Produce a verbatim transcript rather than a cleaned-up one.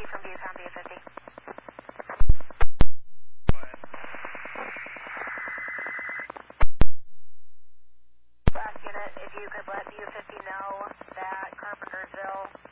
you from Bucon, B fifty. Last unit, if you could let U fifty know that Carpentersville